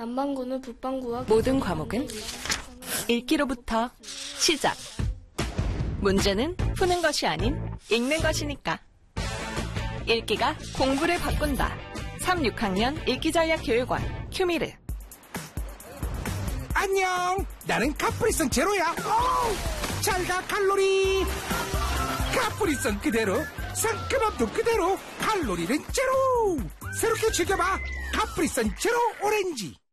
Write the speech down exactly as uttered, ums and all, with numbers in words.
남반구는 북반구와 모든 과목은 읽기로부터 시작. 문제는 푸는 것이 아닌 읽는 것이니까. 읽기가 공부를 바꾼다. 삼, 육 학년 읽기전략교육원 큐미르. 안녕, 나는 카프리선 제로야. 잘가 칼로리. 카프리선 그대로, 상큼함도 그대로, 칼로리는 제로. 새롭게 즐겨봐, 카프리선 제로 오렌지.